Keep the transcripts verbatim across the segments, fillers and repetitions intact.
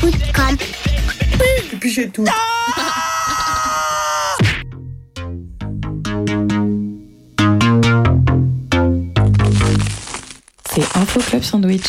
écoute comme... Et puis j'ai tout. C'est Info Club Sandwich.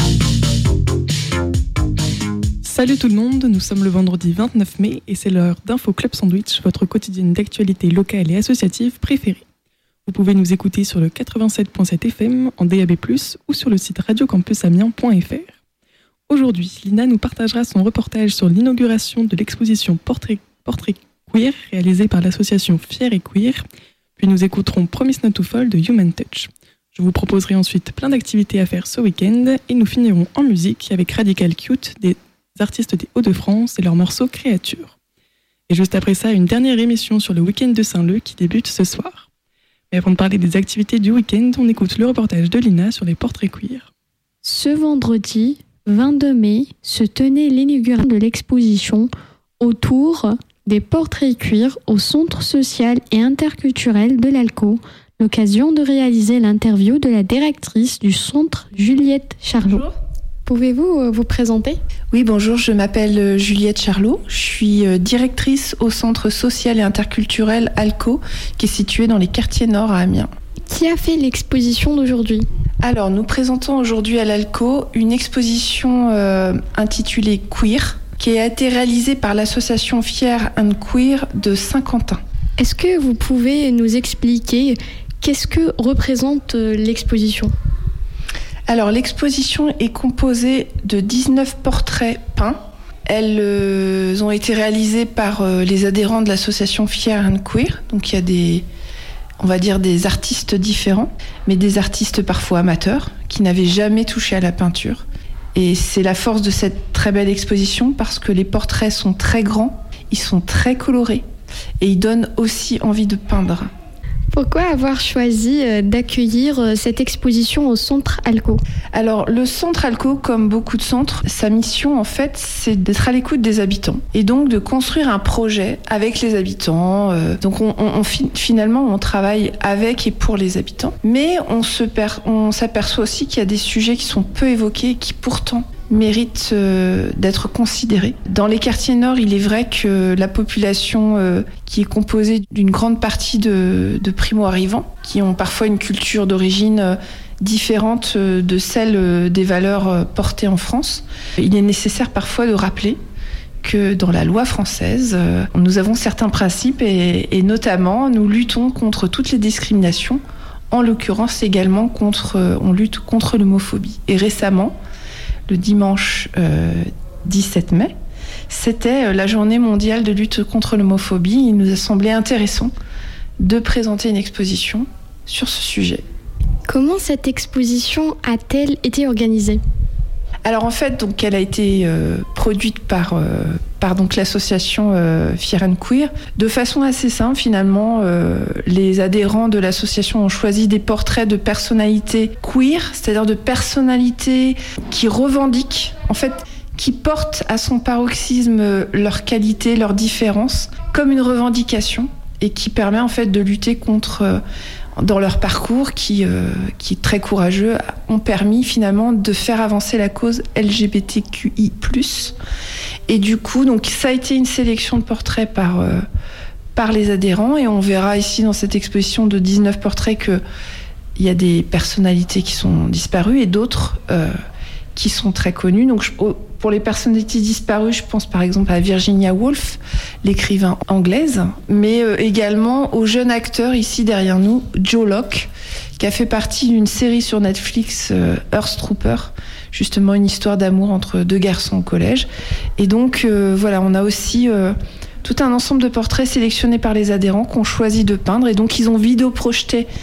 Salut tout le monde, nous sommes le vendredi vingt-neuf mai et c'est l'heure d'Info Club Sandwich, votre quotidienne d'actualité locale et associative préférée. Vous pouvez nous écouter sur le quatre-vingt-sept virgule sept F M, en D A B plus, ou sur le site radio campus amiens point f r. Aujourd'hui, Lina nous partagera son reportage sur l'inauguration de l'exposition Portrait, Portrait Queer réalisée par l'association Fier et Queer, puis nous écouterons Promise Not to Fall de Human Touch. Je vous proposerai ensuite plein d'activités à faire ce week-end et nous finirons en musique avec Radical Cute, des artistes des Hauts-de-France et leur morceau Créature. Et juste après ça, une dernière émission sur le week-end de Saint-Leu qui débute ce soir. Mais avant de parler des activités du week-end, on écoute le reportage de Lina sur les portraits queer. Ce vendredi vingt-deux mai se tenait l'inauguration de l'exposition autour des portraits queer au Centre social et interculturel de l'Alco, l'occasion de réaliser l'interview de la directrice du centre, Juliette Charlot. Bonjour. Pouvez-vous euh, vous présenter ? Oui, bonjour, je m'appelle Juliette Charlot. Je suis directrice au Centre social et interculturel Alco, qui est situé dans les quartiers nord à Amiens. Qui a fait l'exposition d'aujourd'hui ? Alors, nous présentons aujourd'hui à l'Alco une exposition euh, intitulée Queer, qui a été réalisée par l'association Fier and Queer de Saint-Quentin. Est-ce que vous pouvez nous expliquer qu'est-ce que représente l'exposition ? Alors, l'exposition est composée de dix-neuf portraits peints. Elles euh, ont été réalisées par euh, les adhérents de l'association Fier and Queer. Donc, il y a des, on va dire, des artistes différents, mais des artistes parfois amateurs, qui n'avaient jamais touché à la peinture. Et c'est la force de cette très belle exposition, parce que les portraits sont très grands, ils sont très colorés, et ils donnent aussi envie de peindre. Pourquoi avoir choisi d'accueillir cette exposition au Centre Alco ? Alors, le Centre Alco, comme beaucoup de centres, sa mission, en fait, c'est d'être à l'écoute des habitants et donc de construire un projet avec les habitants. Donc, on, on, on, finalement, on travaille avec et pour les habitants. Mais on, se per, on s'aperçoit aussi qu'il y a des sujets qui sont peu évoqués et qui, pourtant, mérite euh, d'être considéré. Dans les quartiers nord, il est vrai que la population euh, qui est composée d'une grande partie de, de primo-arrivants, qui ont parfois une culture d'origine euh, différente euh, de celle euh, des valeurs euh, portées en France, il est nécessaire parfois de rappeler que dans la loi française, euh, nous avons certains principes et, et notamment nous luttons contre toutes les discriminations, en l'occurrence également contre, euh, on lutte contre l'homophobie. Et récemment, le dimanche euh, dix-sept mai, c'était la journée mondiale de lutte contre l'homophobie. Il nous a semblé intéressant de présenter une exposition sur ce sujet. Comment cette exposition a-t-elle été organisée ? Alors en fait, donc, elle a été euh, produite par, euh, par donc, l'association euh, Fier and Queer. De façon assez simple, finalement, euh, les adhérents de l'association ont choisi des portraits de personnalités queer, c'est-à-dire de personnalités qui revendiquent, en fait, qui portent à son paroxysme leurs qualités, leurs différences, comme une revendication, et qui permet en fait de lutter contre... Euh, dans leur parcours, qui, euh, qui est très courageux, ont permis finalement de faire avancer la cause L G B T Q I plus. Et du coup, donc, ça a été une sélection de portraits par, euh, par les adhérents. Et on verra ici dans cette exposition de dix-neuf portraits qu'il y a des personnalités qui sont disparues et d'autres euh, qui sont très connues. Donc, je, pour les personnalités disparues, je pense par exemple à Virginia Woolf, l'écrivain anglaise, mais euh, également au jeune acteur ici derrière nous, Joe Locke, qui a fait partie d'une série sur Netflix, euh, Earth Trooper, justement une histoire d'amour entre deux garçons au collège. Et donc euh, voilà, on a aussi euh, tout un ensemble de portraits sélectionnés par les adhérents qu'on choisit de peindre, et donc ils ont vidéo projeté